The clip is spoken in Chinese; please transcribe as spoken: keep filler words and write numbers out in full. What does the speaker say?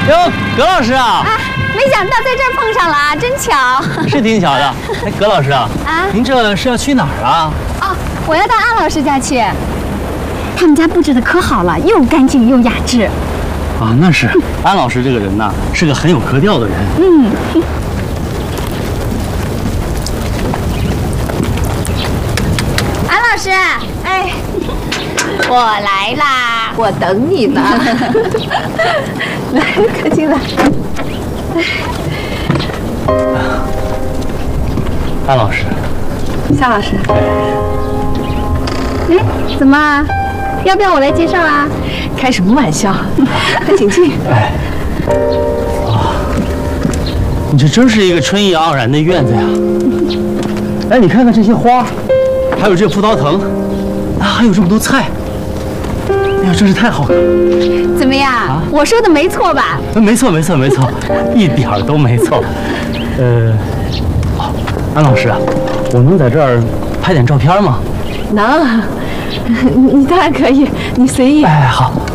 哟，葛老师啊！ 啊，没想到在这儿碰上了啊，真巧。 是挺巧的。哎，葛老师啊， 啊， 您这是要去哪儿啊？ 哦，我要到安老师家去。他们家布置的可好了，又干净又雅致。 啊，那是。安老师这个人呐，是个很有格调的人。 嗯。安老师，哎，我来啦， 我等你呢。来，快进来。 安老师， 夏老师， 哎，怎么？要不要我来介绍啊？ 开什么玩笑？快请进。 哎，啊，你这真是一个春意盎然的院子呀！哎，你看看这些花，还有这葡萄藤，啊，还有这么多菜，哎呀，真是太好看了！ 怎么样？啊、我说的没错吧？ 没错，没错，没错，一点儿都没错。呃，哦，安老师啊，我能在这儿拍点照片吗？ 能，你当然可以，你随意。 哎，好。